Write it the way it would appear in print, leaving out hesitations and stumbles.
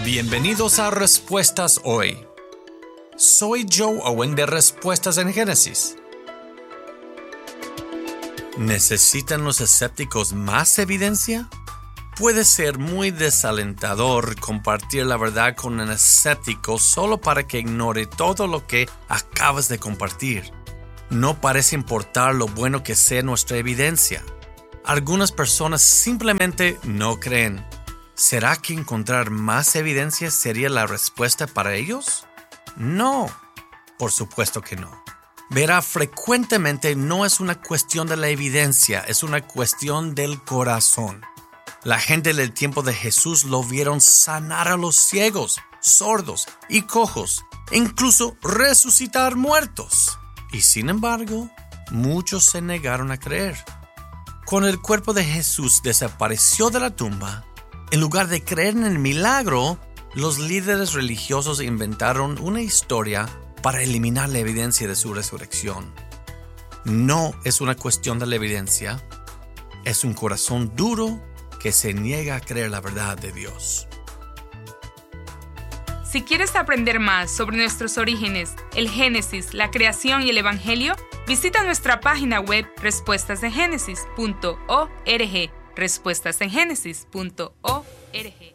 Bienvenidos a Respuestas Hoy. Soy Joe Owen de Respuestas en Génesis. ¿Necesitan los escépticos más evidencia? Puede ser muy desalentador compartir la verdad con un escéptico solo para que ignore todo lo que acabas de compartir. No parece importar lo bueno que sea nuestra evidencia. Algunas personas simplemente no creen. ¿Será que encontrar más evidencia sería la respuesta para ellos? No, por supuesto que no. Verá, frecuentemente no es una cuestión de la evidencia, es una cuestión del corazón. La gente del tiempo de Jesús lo vieron sanar a los ciegos, sordos y cojos, e incluso resucitar muertos. Y sin embargo, muchos se negaron a creer. Cuando el cuerpo de Jesús desapareció de la tumba, en lugar de creer en el milagro, los líderes religiosos inventaron una historia para eliminar la evidencia de su resurrección. No es una cuestión de la evidencia, es un corazón duro que se niega a creer la verdad de Dios. Si quieres aprender más sobre nuestros orígenes, el Génesis, la creación y el Evangelio, visita nuestra página web respuestasengenesis.org. respuestasengenesis.org